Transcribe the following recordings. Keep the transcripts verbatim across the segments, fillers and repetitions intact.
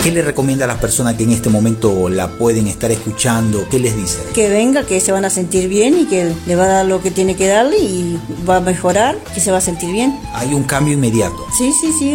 ¿Qué le recomienda a las personas que en este momento la pueden estar escuchando? ¿Qué les dice? Que venga, que se van a sentir bien y que le va a dar lo que tiene que darle y va a mejorar, que se va a sentir bien. Hay un cambio inmediato. Sí, sí, sí,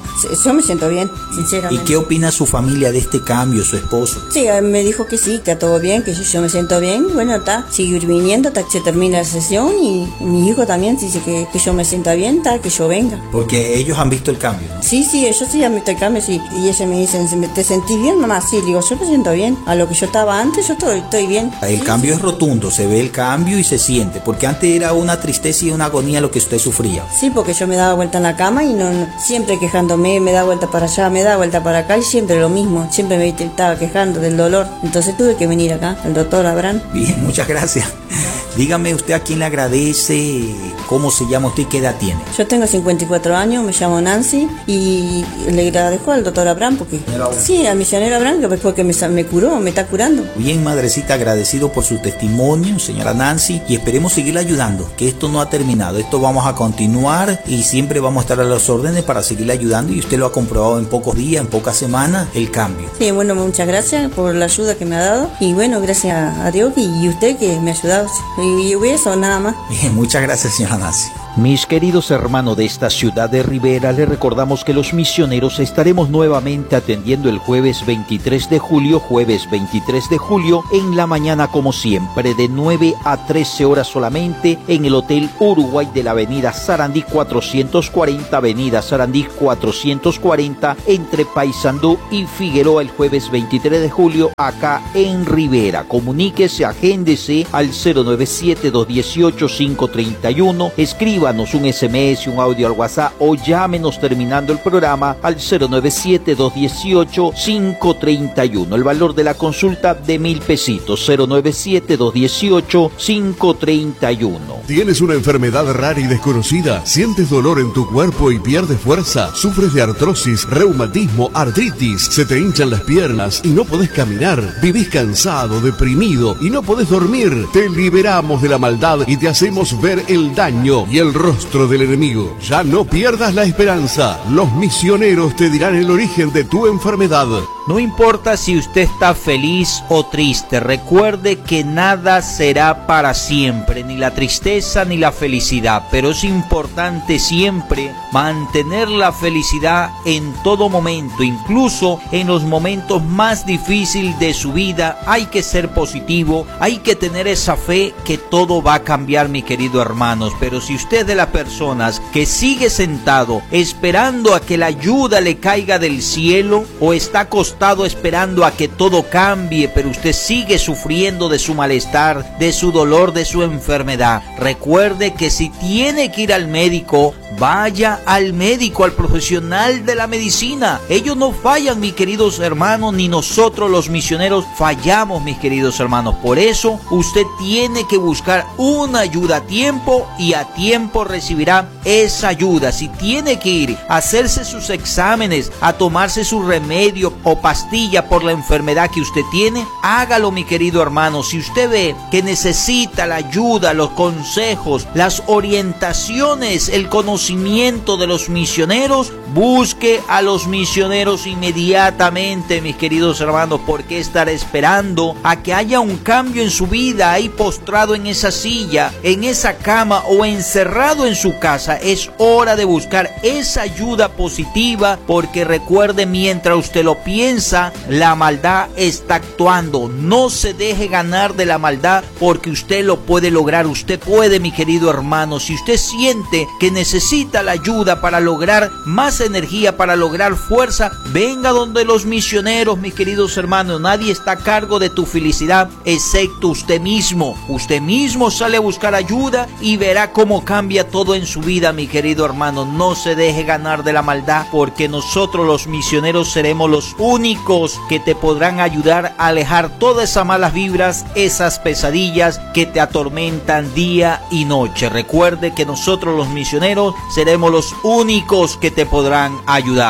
yo me siento bien, sinceramente. ¿Y qué opina su familia de este cambio, su esposo? Sí, me dijo que sí, que todo bien, que yo me siento bien. Bueno, está, seguir viniendo hasta que se termine la sesión y mi hijo también dice que, que yo me sienta bien, está, que yo venga. Porque ellos han visto el cambio, ¿no? Sí, sí, ellos sí han visto el cambio, sí. Y ellos me dicen, ¿te sentís bien, mamá? Sí, digo, yo me siento bien. A lo que yo estaba antes, yo estoy, estoy bien. El sí, cambio sí. es rotundo, se ve el cambio y se siente, porque antes era una tristeza y una agonía lo que usted sufría. Sí, porque yo me daba vuelta en la cama y no, no siempre quejándome, me da vuelta para allá, me da vuelta para acá y siempre lo mismo, siempre me estaba quejando del dolor. Entonces tuve que venir acá, el doctor Abraham. Bien, muchas gracias. Dígame usted a quién le agradece, cómo se llama usted y qué edad tiene. Yo tengo cincuenta y cuatro años, me llamo Nancy y le agradezco al doctor Abraham porque sí, al misionero Abraham que fue que me, me curó, me está curando. Bien, madrecita, agradecido por su testimonio, señora Nancy, y esperemos seguirle ayudando, que esto no ha terminado, esto vamos a continuar y siempre vamos a estar a las órdenes para seguirle ayudando y usted lo ha comprobado en pocos días, en pocas semanas, el cambio. Sí, bueno, muchas gracias por la ayuda que me ha dado y bueno, gracias a Dios y usted que me ha ayudado. Y eso, nada más. Bien, muchas gracias, señora Nancy. Mis queridos hermanos de esta ciudad de Rivera, les recordamos que los misioneros estaremos nuevamente atendiendo el jueves veintitrés de julio, jueves veintitrés de julio, en la mañana como siempre, de nueve a trece horas solamente, en el Hotel Uruguay de la avenida Sarandí cuatrocientos cuarenta, avenida Sarandí cuatrocientos cuarenta, entre Paysandú y Figueroa, el jueves veintitrés de julio, acá en Rivera. Comuníquese, agéndese al cero nueve siete, dos uno ocho, cinco tres uno, escriba Escríbanos un ese eme ese, un audio al WhatsApp o llámenos terminando el programa al cero nueve siete, dos uno ocho, cinco tres uno. El valor de la consulta de mil pesitos, cero nueve siete, dos uno ocho, cinco tres uno. ¿Tienes una enfermedad rara y desconocida? ¿Sientes dolor en tu cuerpo y pierdes fuerza? ¿Sufres de artrosis, reumatismo, artritis? ¿Se te hinchan las piernas y no podés caminar? ¿Vivís cansado, deprimido y no podés dormir? Te liberamos de la maldad y te hacemos ver el daño y el rostro del enemigo. Ya no pierdas la esperanza. Los misioneros te dirán el origen de tu enfermedad. No importa si usted está feliz o triste, recuerde que nada será para siempre, ni la tristeza ni la felicidad, pero es importante siempre mantener la felicidad en todo momento, incluso en los momentos más difíciles de su vida. Hay que ser positivo, hay que tener esa fe que todo va a cambiar, mi querido hermanos. Pero si usted es de las personas que sigue sentado esperando a que la ayuda le caiga del cielo, o está acostado esperando a que todo cambie, pero usted sigue sufriendo de su malestar, de su dolor, de su enfermedad, recuerde que si tiene que ir al médico, vaya al médico, al profesional de la medicina. Ellos no fallan, mis queridos hermanos, ni nosotros los misioneros fallamos, mis queridos hermanos. Por eso usted tiene que buscar una ayuda a tiempo y a tiempo recibirá esa ayuda. Si tiene que ir a hacerse sus exámenes, a tomarse su remedio o pastilla por la enfermedad que usted tiene, hágalo, mi querido hermano. Si usted ve que necesita la ayuda, los consejos, las orientaciones, el conocimiento de los misioneros, busque a los misioneros inmediatamente, mis queridos hermanos. Porque estar esperando a que haya un cambio en su vida, ahí postrado en esa silla, en esa cama o encerrado en su casa? Es hora de buscar esa ayuda positiva, porque recuerde, mientras usted lo piensa, la maldad está actuando. No se deje ganar de la maldad, porque usted lo puede lograr. Usted puede, mi querido hermano. Si usted siente que necesita la ayuda para lograr más energía, para lograr fuerza, venga donde los misioneros, mis queridos hermanos. Nadie está a cargo de tu felicidad excepto usted mismo. Usted mismo sale a buscar ayuda y verá cómo cambia todo en su vida, mi querido hermano. No se deje ganar de la maldad, porque nosotros los misioneros seremos los únicos que te podrán ayudar a alejar todas esas malas vibras, esas pesadillas que te atormentan día y noche. Recuerde que nosotros los misioneros seremos los únicos que te podrán ayudar.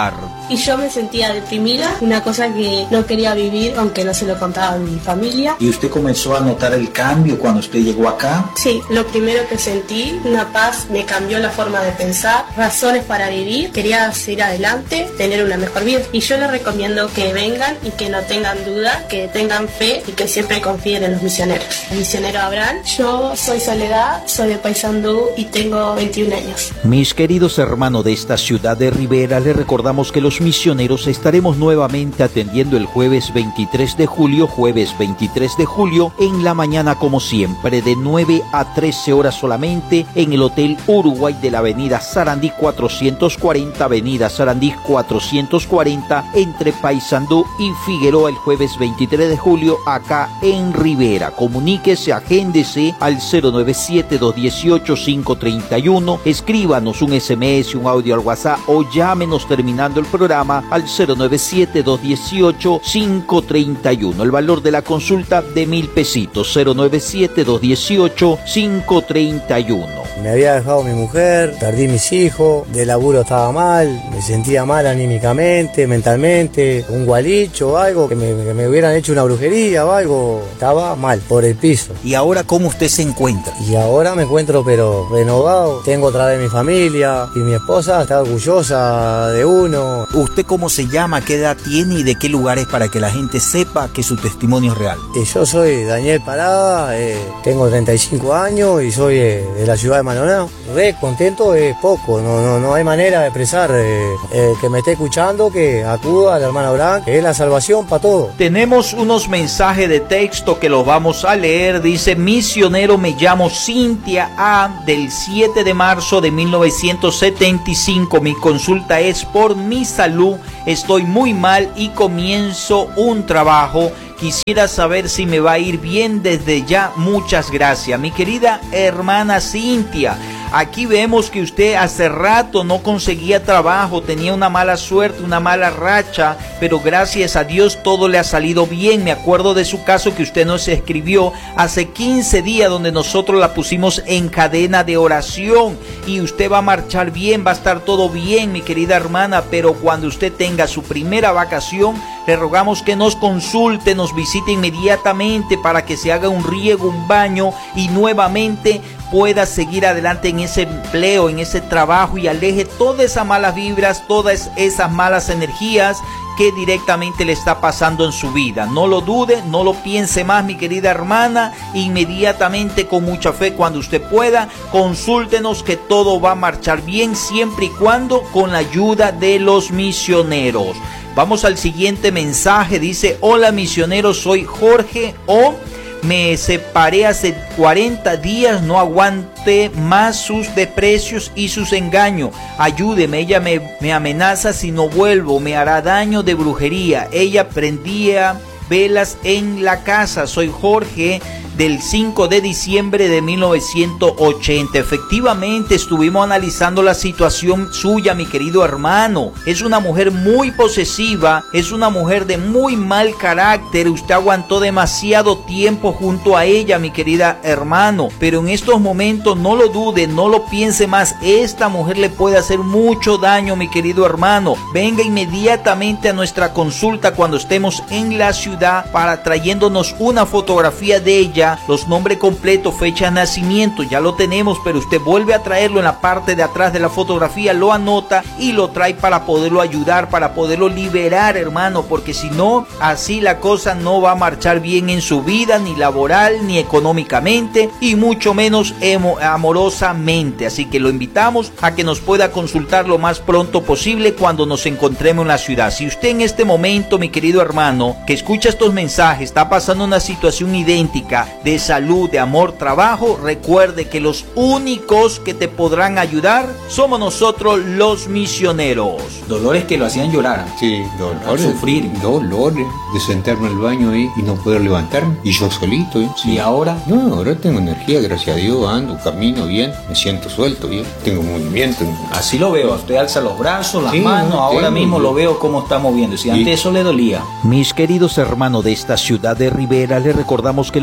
y yo me sentía deprimida, una cosa que no quería vivir, aunque no se lo contaba a mi familia. ¿Y usted comenzó a notar el cambio cuando usted llegó acá? Sí, lo primero que sentí, una paz, me cambió la forma de pensar, razones para vivir, quería seguir adelante, tener una mejor vida. Y yo les recomiendo que vengan y que no tengan duda, que tengan fe y que siempre confíen en los misioneros. El misionero Abraham. Yo soy Soledad, soy de Paysandú y tengo veintiún años. Mis queridos hermanos de esta ciudad de Rivera, les recordamos que los misioneros estaremos nuevamente atendiendo el jueves veintitrés de julio, jueves veintitrés de julio, en la mañana como siempre, de nueve a trece horas solamente, en el Hotel Uruguay de la avenida Sarandí cuatrocientos cuarenta, avenida Sarandí cuatrocientos cuarenta, entre Paysandú y Figueroa, el jueves veintitrés de julio, acá en Rivera. Comuníquese, agéndese al cero nueve siete, dos uno ocho, cinco tres uno, escríbanos un S M S, un audio al WhatsApp o llámenos terminando el programa al cero nueve siete, dos uno ocho, cinco tres uno. El valor de la consulta de mil pesitos, cero nueve siete, dos uno ocho, cinco tres uno. Me había dejado mi mujer, perdí mis hijos, de laburo estaba mal, me sentía mal anímicamente, mentalmente, un gualicho o algo, que me, que me hubieran hecho una brujería o algo, estaba mal, por el piso. ¿Y ahora cómo usted se encuentra? Y ahora me encuentro pero renovado, tengo otra vez mi familia y mi esposa está orgullosa de uno. ¿Usted cómo se llama, qué edad tiene y de qué lugar es para que la gente sepa que su testimonio es real? Y yo soy Daniel Parada, eh, tengo treinta y cinco años y soy eh, de la ciudad de Maldonado. Re contento es poco, no, no, no hay manera de expresar. Eh, eh, que me esté escuchando, que acuda al hermano Abraham, que es la salvación para todo. Tenemos unos mensajes de texto que los vamos a leer. Dice: misionero, me llamo Cintia A, del siete de marzo de mil novecientos setenta y cinco. Mi consulta es por mi salud. Estoy muy mal y comienzo un trabajo. Quisiera saber si me va a ir bien desde ya. Muchas gracias. Mi querida hermana Cintia, aquí vemos que usted hace rato no conseguía trabajo, tenía una mala suerte, una mala racha, pero gracias a Dios todo le ha salido bien. Me acuerdo de su caso que usted nos escribió hace quince días, donde nosotros la pusimos en cadena de oración, y usted va a marchar bien, va a estar todo bien, mi querida hermana. Pero cuando usted tenga su primera vacación, le rogamos que nos consulte, nos visite inmediatamente para que se haga un riego, un baño, y nuevamente pueda seguir adelante en ese empleo, en ese trabajo, y aleje todas esas malas vibras, todas esas malas energías que directamente le está pasando en su vida. No lo dude, no lo piense más, mi querida hermana. Inmediatamente, con mucha fe, cuando usted pueda, consúltenos, que todo va a marchar bien, siempre y cuando con la ayuda de los misioneros. Vamos al siguiente mensaje. Dice: hola misionero, soy Jorge O. Me separé hace cuarenta días, no aguanté más sus desprecios y sus engaños. Ayúdeme, ella me, me amenaza si no vuelvo, me hará daño de brujería. Ella prendía velas en la casa. Soy Jorge, del cinco de diciembre de mil novecientos ochenta. Efectivamente, estuvimos analizando la situación suya, mi querido hermano. Es una mujer muy posesiva, es una mujer de muy mal carácter. Usted aguantó demasiado tiempo junto a ella, mi querida hermano, pero en estos momentos no lo dude, no lo piense más. Esta mujer le puede hacer mucho daño, mi querido hermano. Venga inmediatamente a nuestra consulta cuando estemos en la ciudad, para trayéndonos una fotografía de ella, los nombres completos, fecha de nacimiento, ya lo tenemos, pero usted vuelve a traerlo en la parte de atrás de la fotografía, lo anota y lo trae para poderlo ayudar, para poderlo liberar, hermano, porque si no, así la cosa no va a marchar bien en su vida, ni laboral, ni económicamente, y mucho menos amorosamente. Así que lo invitamos a que nos pueda consultar lo más pronto posible cuando nos encontremos en la ciudad. Si usted en este momento, mi querido hermano, que escucha estos mensajes, está pasando una situación idéntica de salud, de amor, trabajo, recuerde que los únicos que te podrán ayudar somos nosotros, los misioneros. Dolores que lo hacían llorar. Sí, dolores. Sufrir. Dolores de sentarme al baño ahí y no poder levantarme. Y yo solito, ¿eh? Sí. ¿Y ahora? No, ahora tengo energía, gracias a Dios, ando, camino bien, me siento suelto bien, tengo movimiento. Así lo veo, usted alza los brazos, las sí, manos, no, ahora tengo, mismo yo. lo veo como está moviendo. Si antes Sí. eso le dolía. Mis queridos hermanos de esta ciudad de Rivera, les recordamos que los misioneros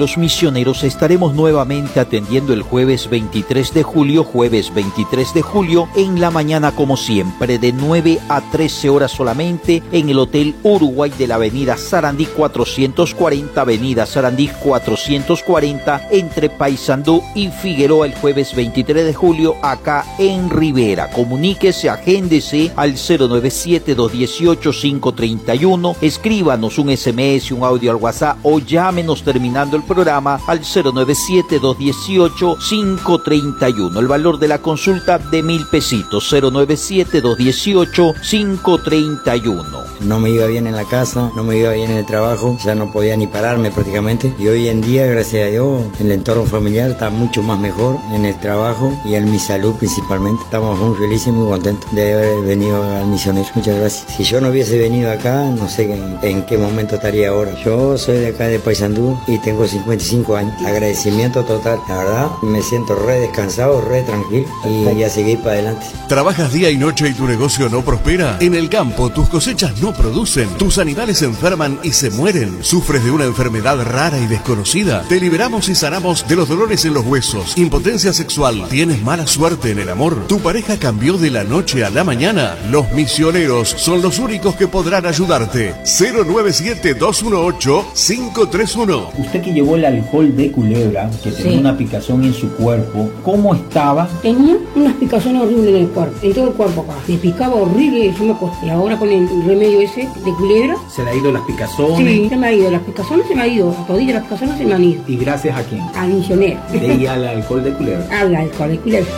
misioneros estaremos nuevamente atendiendo el jueves veintitrés de julio, jueves veintitrés de julio, en la mañana como siempre, de nueve a trece horas solamente, en el Hotel Uruguay de la avenida Sarandí cuatrocientos cuarenta, avenida Sarandí cuatrocientos cuarenta, entre Paysandú y Figueroa, el jueves veintitrés de julio, acá en Rivera. Comuníquese, agéndese al cero nueve siete, dos uno ocho, cinco tres uno, escríbanos un S M S, un audio al WhatsApp o llámenos terminando el programa al cero nueve siete, dos uno ocho, cinco tres uno. El valor de la consulta de mil pesitos, cero nueve siete, dos uno ocho, cinco tres uno. No me iba bien en la casa, no me iba bien en el trabajo, ya no podía ni pararme prácticamente. Y hoy en día, gracias a Dios, el entorno familiar está mucho más mejor, en el trabajo y en mi salud principalmente. Estamos muy felices y muy contentos de haber venido al misionero. Muchas gracias. Si yo no hubiese venido acá, no sé en, en qué momento estaría ahora. Yo soy de acá de Paysandú y tengo cincuenta y cinco años. Agradecimiento total, la verdad, me siento re descansado, re tranquilo y a seguir para adelante. ¿Trabajas día y noche y tu negocio no prospera? En el campo tus cosechas no producen, tus animales se enferman y se mueren. ¿Sufres de una enfermedad rara y desconocida? Te liberamos y sanamos de los dolores en los huesos, impotencia sexual, tienes mala suerte en el amor, tu pareja cambió de la noche a la mañana. Los misioneros son los únicos que podrán ayudarte. cero nueve siete, dos uno ocho, cinco tres uno. Usted que llevó el alcohol de culebra, que tenía sí. una picazón en su cuerpo, ¿cómo estaba? Tenía unas picazones horribles en el cuerpo, en todo el cuerpo acá. Me picaba horrible, yo me acosté. Ahora con el remedio ese de culebra. ¿Se le ha ido las picazones? Sí, se me ha ido. Las picazones se me ha ido. Todavía las picazones se me han ido. ¿Y gracias a quién? Al misionero. ¿Y al alcohol de culebra? Al alcohol de culebra.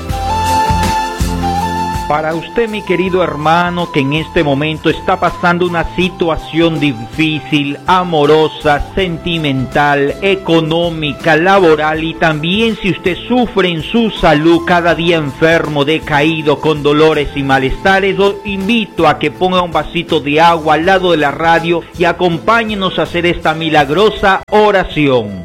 Para usted, mi querido hermano, que en este momento está pasando una situación difícil, amorosa, sentimental, económica, laboral, y también si usted sufre en su salud, cada día enfermo, decaído, con dolores y malestares, lo invito a que ponga un vasito de agua al lado de la radio y acompáñenos a hacer esta milagrosa oración.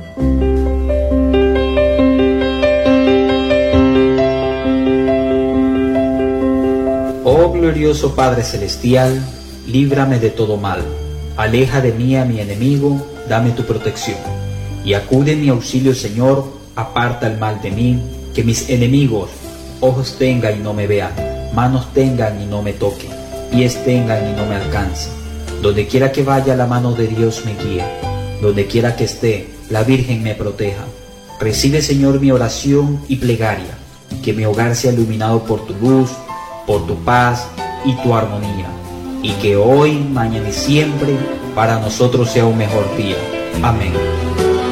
Oh glorioso Padre Celestial, líbrame de todo mal, aleja de mí a mi enemigo, dame tu protección, y acude en mi auxilio, Señor, aparta el mal de mí, que mis enemigos ojos tengan y no me vean, manos tengan y no me toquen, pies tengan y no me alcancen. Donde quiera que vaya, la mano de Dios me guía, donde quiera que esté, la Virgen me proteja. Recibe, Señor, mi oración y plegaria, que mi hogar sea iluminado por tu luz, por tu paz y tu armonía, y que hoy, mañana y siempre para nosotros sea un mejor día. Amén.